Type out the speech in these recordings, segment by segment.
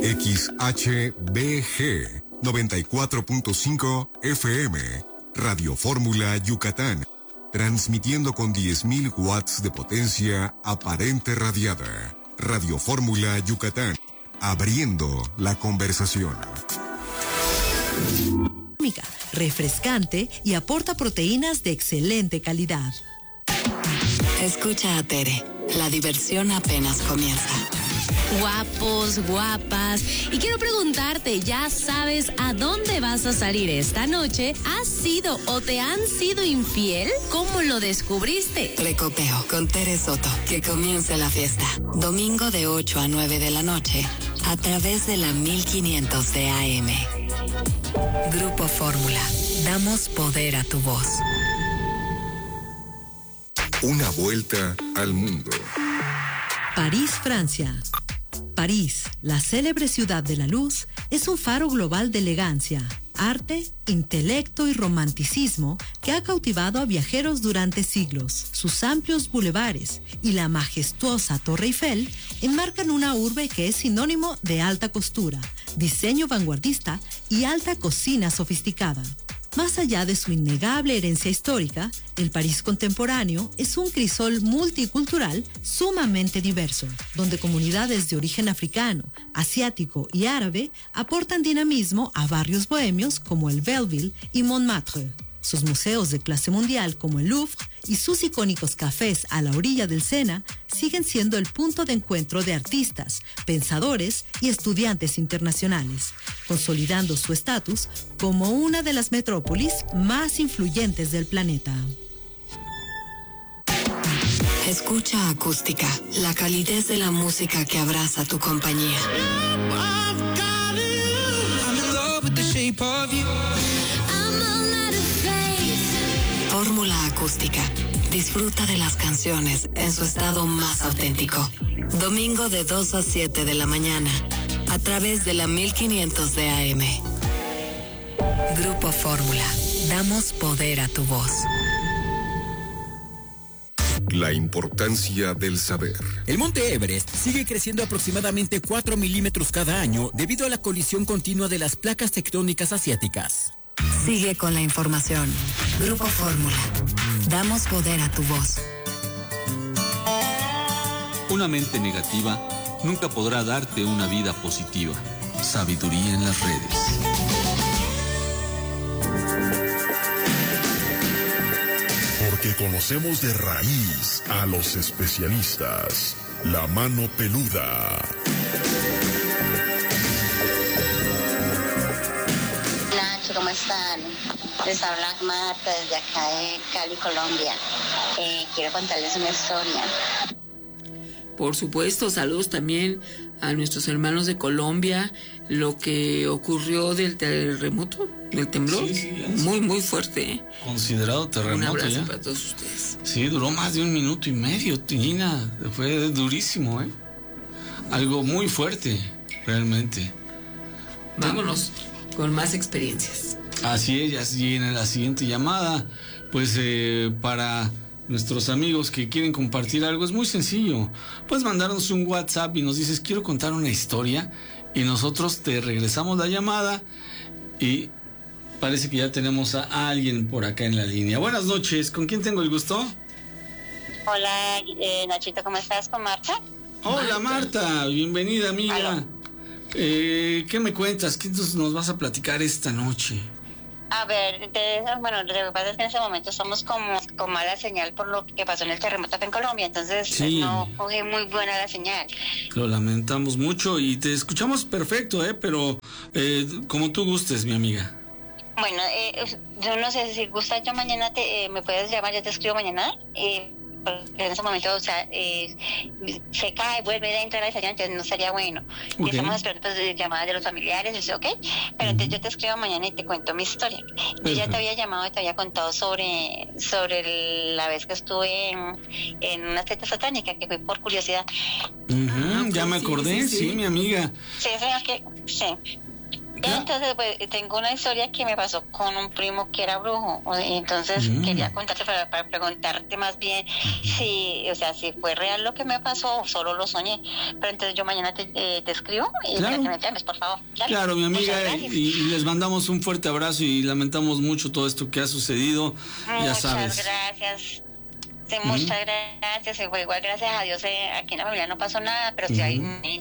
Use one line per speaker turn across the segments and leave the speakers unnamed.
XHBG 94.5 FM, Radio Fórmula Yucatán, transmitiendo con 10.000 watts de potencia aparente radiada. Radio Fórmula Yucatán, abriendo la conversación.
Refrescante y aporta proteínas de excelente calidad.
Escucha a Tere, la diversión apenas comienza.
Guapos, guapas. Y quiero preguntarte, ¿ya sabes a dónde vas a salir esta noche? ¿Has sido o te han sido infiel? ¿Cómo lo descubriste?
Precopeo con Tere Soto. Que comience la fiesta. Domingo de 8 a 9 de la noche. A través de la 1500 de AM. Grupo Fórmula. Damos poder a tu voz.
Una vuelta al mundo.
París, Francia. París, la célebre ciudad de la luz, es un faro global de elegancia, arte, intelecto y romanticismo que ha cautivado a viajeros durante siglos. Sus amplios bulevares y la majestuosa Torre Eiffel enmarcan una urbe que es sinónimo de alta costura, diseño vanguardista y alta cocina sofisticada. Más allá de su innegable herencia histórica, el París contemporáneo es un crisol multicultural sumamente diverso, donde comunidades de origen africano, asiático y árabe aportan dinamismo a barrios bohemios como el Belleville y Montmartre. Sus museos de clase mundial como el Louvre y sus icónicos cafés a la orilla del Sena siguen siendo el punto de encuentro de artistas, pensadores y estudiantes internacionales, consolidando su estatus como una de las metrópolis más influyentes del planeta.
Escucha Acústica, la calidez de la música que abraza tu compañía. Fórmula Acústica. Disfruta de las canciones en su estado más auténtico. Domingo de 2 a 7 de la mañana, a través de la 1500 de AM. Grupo Fórmula. Damos poder a tu voz.
La importancia del saber.
El monte Everest sigue creciendo aproximadamente 4 milímetros cada año debido a la colisión continua de las placas tectónicas asiáticas.
Sigue con la información. Grupo Fórmula. Damos poder a tu voz.
Una mente negativa nunca podrá darte una vida positiva. Sabiduría en las redes.
Porque conocemos de raíz a los especialistas. La mano peluda.
¿Cómo están? Les habla Marta desde acá de Cali, Colombia. Quiero contarles una historia.
Por supuesto, saludos también a nuestros hermanos de Colombia. Lo que ocurrió del terremoto, del temblor,
sí,
muy, muy fuerte.
Considerado terremoto.
Un abrazo
ya
para todos ustedes.
Sí, duró más de 1 minuto y medio, Tina. Fue durísimo, ¿eh? Algo muy fuerte, realmente.
Vámonos con más experiencias.
Así es, ya viene la siguiente llamada. Pues para nuestros amigos que quieren compartir algo es muy sencillo. Puedes mandarnos un WhatsApp y nos dices, quiero contar una historia, y nosotros te regresamos la llamada. Y parece que ya tenemos a alguien por acá en la línea. Buenas noches, ¿con quién tengo el gusto?
Hola, Nachito, ¿cómo estás? ¿Con Marta?
Hola Marta, bienvenida amiga.
¿Aló?
¿Qué me cuentas? ¿Qué nos vas a platicar esta noche?
A ver, bueno, lo que pasa es que en ese momento estamos como con mala señal por lo que pasó en el terremoto acá en Colombia, entonces
sí,
no cogí muy buena la señal.
Lo lamentamos mucho y te escuchamos perfecto, pero como tú gustes, mi amiga.
Bueno, yo no sé si gusta, yo mañana me puedes llamar, yo te escribo mañana. Porque en ese momento, o sea, se cae, vuelve a entrar a esa llanta, entonces no sería bueno.
Okay.
Y estamos esperando pues, llamadas de los familiares, ¿sí? ¿Ok? Pero entonces yo te escribo mañana y te cuento mi historia. Yo ya te había llamado y te había contado sobre la vez que estuve en una secta satánica, que fui por curiosidad.
Ya me acordé, sí, mi amiga.
Sí, que sí. Entonces, pues, tengo una historia que me pasó con un primo que era brujo. Entonces, quería contarte para preguntarte más bien si fue real lo que me pasó o solo lo soñé. Pero entonces yo mañana te escribo y para que me llames, por favor. Dale.
Claro, mi amiga, y les mandamos un fuerte abrazo y lamentamos mucho todo esto que ha sucedido. Ya sabes.
Muchas gracias. Sí, muchas gracias. Igual gracias a Dios aquí en la familia no pasó nada, pero sí hay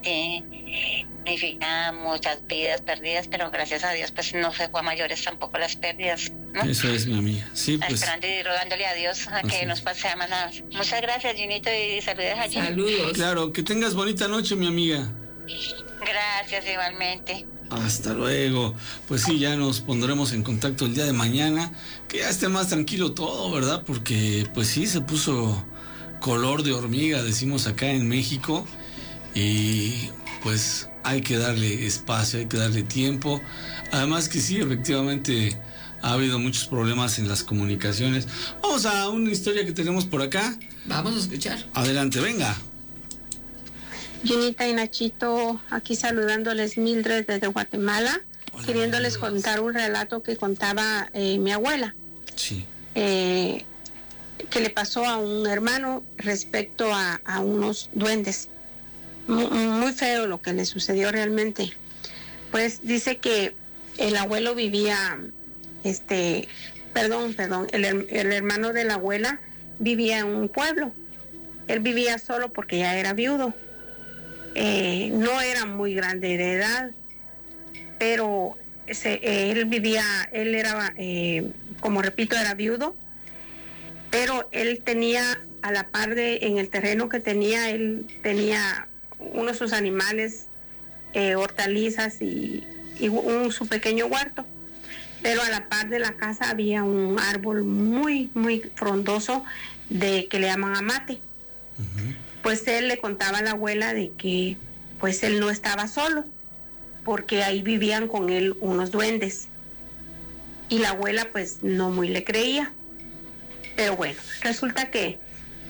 muchas vidas perdidas, pero gracias a Dios pues no fue a mayores tampoco las pérdidas, ¿no?
Eso es, mi amiga. Sí, pues.
Esperando y rogándole a Dios a que nos pase más nada. Muchas gracias, Junito, y saludos allí.
Saludos.
Claro, que tengas bonita noche, mi amiga.
Gracias, igualmente.
Hasta luego. Pues sí, ya nos pondremos en contacto el día de mañana, que ya esté más tranquilo todo, ¿verdad? Porque pues sí, se puso color de hormiga, decimos acá en México, y pues hay que darle espacio, hay que darle tiempo. Además que sí, efectivamente ha habido muchos problemas en las comunicaciones. Vamos a una historia que tenemos por acá.
Vamos a escuchar.
Adelante, venga.
Junita y Nachito, aquí saludándoles, Mildred desde Guatemala. Hola, queriéndoles contar un relato que contaba mi abuela.
Sí.
Que le pasó a un hermano respecto a unos duendes. Muy feo lo que le sucedió realmente. Pues dice que el abuelo vivía, el hermano de la abuela vivía en un pueblo. Él vivía solo porque ya era viudo. No era muy grande de edad, pero él era, como repito, era viudo, pero él tenía a la par en el terreno que tenía, él tenía uno de sus animales, hortalizas y su pequeño huerto, pero a la par de la casa había un árbol muy, muy frondoso que le llaman amate. Pues él le contaba a la abuela de que pues él no estaba solo, porque ahí vivían con él unos duendes. Y la abuela pues no muy le creía. Pero bueno, resulta que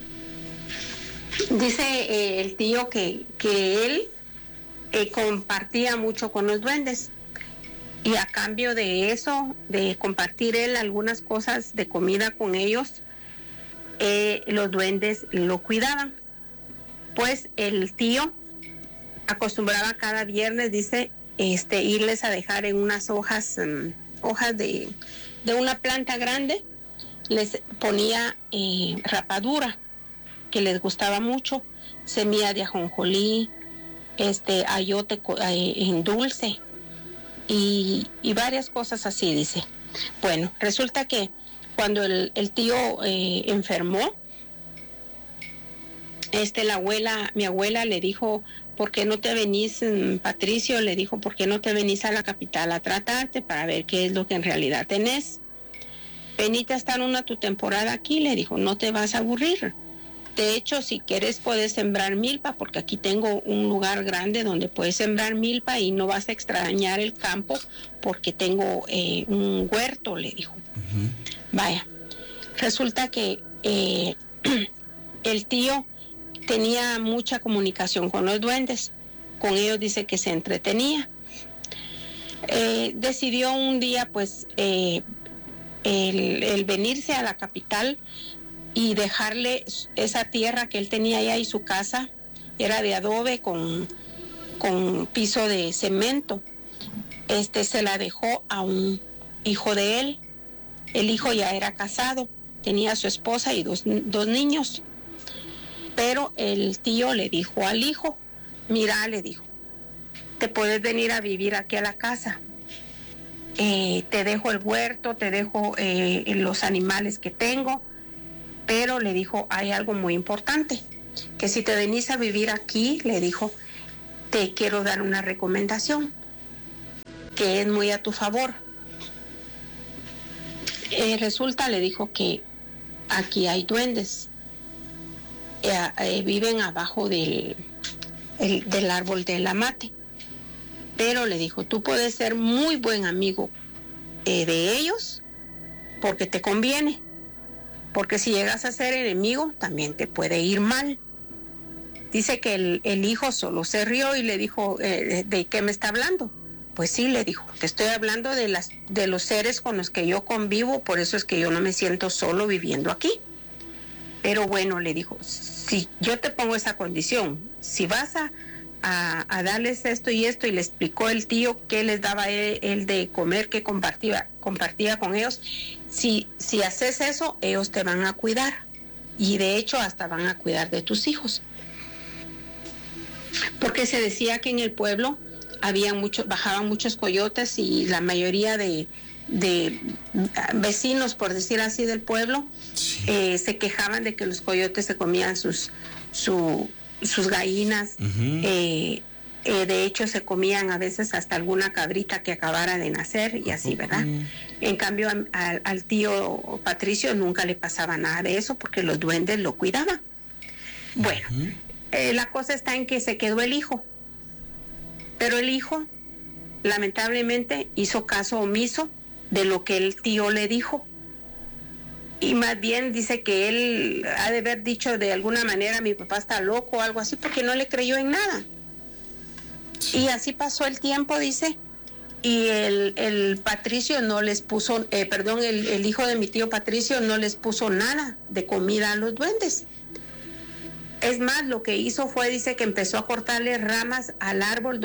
dice el tío que él compartía mucho con los duendes. Y a cambio de eso, de compartir él algunas cosas de comida con ellos, los duendes lo cuidaban. Pues el tío acostumbraba cada viernes, dice, irles a dejar en unas hojas de una planta grande, les ponía rapadura, que les gustaba mucho, semilla de ajonjolí, ayote en dulce y varias cosas así, dice. Bueno, resulta que cuando el tío enfermó, mi abuela le dijo, ¿por qué no te venís, Patricio? Le dijo, ¿por qué no te venís a la capital a tratarte para ver qué es lo que en realidad tenés? Venite a estar tu temporada aquí, le dijo, no te vas a aburrir. De hecho, si quieres puedes sembrar milpa, porque aquí tengo un lugar grande donde puedes sembrar milpa y no vas a extrañar el campo porque tengo un huerto, le dijo. Vaya, resulta que el tío tenía mucha comunicación con los duendes, con ellos dice que se entretenía. Decidió un día pues el venirse a la capital y dejarle esa tierra que él tenía allá, y su casa era de adobe con piso de cemento. Se la dejó a un hijo de él. El hijo ya era casado, tenía a su esposa y dos niños. Pero el tío le dijo al hijo, mira, le dijo, te puedes venir a vivir aquí a la casa. Te dejo el huerto, te dejo los animales que tengo, pero le dijo, hay algo muy importante, que si te venís a vivir aquí, le dijo, te quiero dar una recomendación, que es muy a tu favor. Resulta, le dijo, que aquí hay duendes. Viven abajo del árbol del amate, pero le dijo, tú puedes ser muy buen amigo de ellos porque te conviene, porque si llegas a ser enemigo también te puede ir mal. Dice que el hijo solo se rió y le dijo, ¿de qué me está hablando? pues sí, le dijo, te estoy hablando de los seres con los que yo convivo, por eso es que yo no me siento solo viviendo aquí. Pero bueno, le dijo, si yo te pongo esa condición, si vas a darles esto, y le explicó el tío qué les daba él de comer, que compartía con ellos, si haces eso, ellos te van a cuidar, y de hecho hasta van a cuidar de tus hijos. Porque se decía que en el pueblo bajaban muchos coyotes, y la mayoría de vecinos, por decir así, del pueblo, sí, se quejaban de que los coyotes se comían sus gallinas. Uh-huh. De hecho, se comían a veces hasta alguna cabrita que acabara de nacer, y así, ¿verdad? Uh-huh. En cambio, al tío Patricio nunca le pasaba nada de eso, porque los duendes lo cuidaban. Bueno, uh-huh, la cosa está en que se quedó el hijo, pero el hijo lamentablemente hizo caso omiso de lo que el tío le dijo, y más bien dice que él ha de haber dicho de alguna manera, mi papá está loco o algo así, porque no le creyó en nada. Sí. Y así pasó el tiempo, dice, y el Patricio no les puso, el hijo de mi tío Patricio no les puso nada de comida a los duendes. Es más, lo que hizo fue, dice, que empezó a cortarle ramas al árbol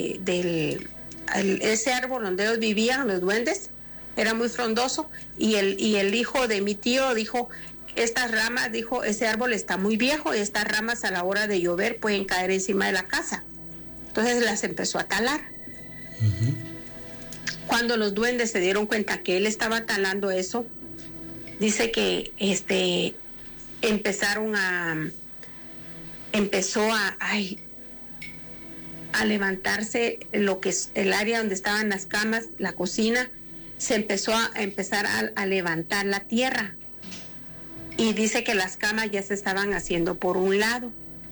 ese árbol donde ellos vivían, los duendes, era muy frondoso, y el hijo de mi tío dijo, estas ramas, dijo, ese árbol está muy viejo, y estas ramas a la hora de llover pueden caer encima de la casa. Entonces las empezó a talar. Uh-huh. Cuando los duendes se dieron cuenta que él estaba talando eso, dice que empezó a levantarse lo que es el área donde estaban las camas, la cocina, se empezó a levantar la tierra, y dice que las camas ya se estaban haciendo por un lado.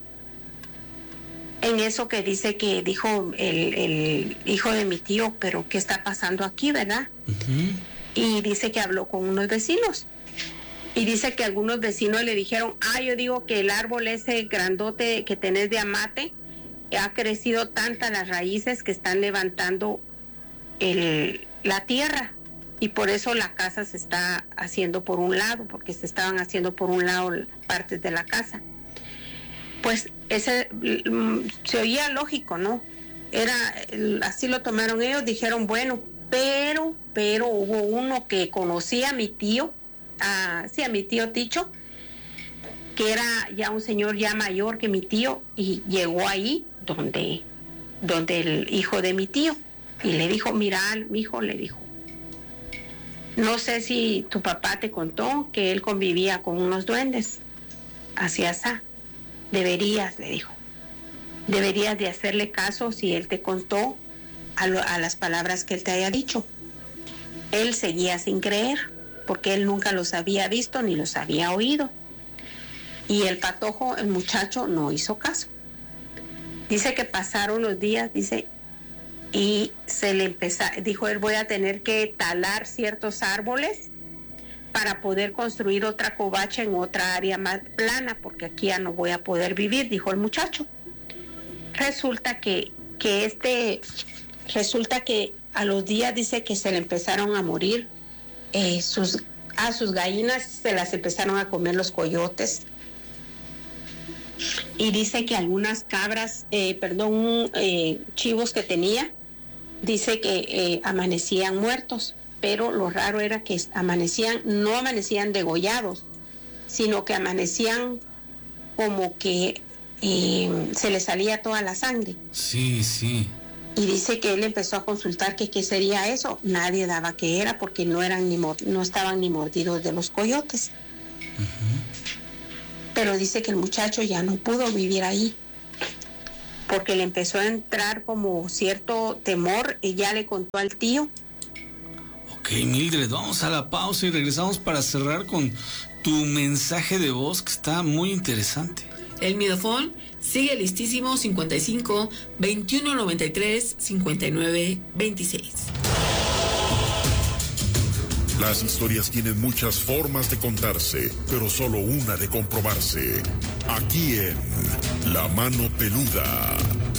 En eso que dice que dijo el hijo de mi tío, pero ¿qué está pasando aquí, verdad? Uh-huh. Y dice que habló con unos vecinos, y dice que algunos vecinos le dijeron, yo digo que el árbol ese grandote que tenés de amate ha crecido tantas las raíces que están levantando la tierra, y por eso la casa se está haciendo por un lado, porque se estaban haciendo por un lado partes de la casa. Pues ese se oía lógico, ¿no? Así lo tomaron ellos, dijeron, bueno, pero hubo uno que conocía a mi tío, a mi tío Ticho, que era ya un señor ya mayor que mi tío, y llegó ahí donde el hijo de mi tío, y le dijo, mira, mi hijo, le dijo, no sé si tu papá te contó que él convivía con unos duendes, así. Deberías, le dijo, deberías de hacerle caso si él te contó a las palabras que él te haya dicho. Él seguía sin creer, porque él nunca los había visto ni los había oído. Y el patojo, el muchacho, no hizo caso. Dice que pasaron los días, dice, y dijo, él voy a tener que talar ciertos árboles para poder construir otra covacha en otra área más plana, porque aquí ya no voy a poder vivir, dijo el muchacho. Resulta que a los días dice que se le empezaron a morir sus gallinas, se las empezaron a comer los coyotes, y dice que algunas cabras, chivos que tenía, dice que amanecían muertos, pero lo raro era que no amanecían degollados, sino que amanecían como que se les salía toda la sangre.
Sí, sí.
Y dice que él empezó a consultar que qué sería eso. Nadie daba que era, porque no estaban ni mordidos de los coyotes. Uh-huh. Pero dice que el muchacho ya no pudo vivir ahí, porque le empezó a entrar como cierto temor, y ya le contó al tío.
Ok, Mildred, vamos a la pausa y regresamos para cerrar con tu mensaje de voz, que está muy interesante.
El Miedofón sigue listísimo, 55 21 93 59 26.
Las historias tienen muchas formas de contarse, pero solo una de comprobarse. Aquí en La Mano Peluda.